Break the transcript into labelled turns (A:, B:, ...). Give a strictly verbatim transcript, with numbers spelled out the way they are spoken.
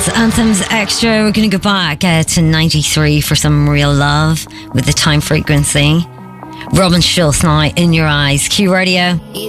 A: Dance Anthems Extra. We're going to go back uh, to ninety-three for some real love with the Time Frequency. Robin Schulz now, In Your Eyes. Q Radio.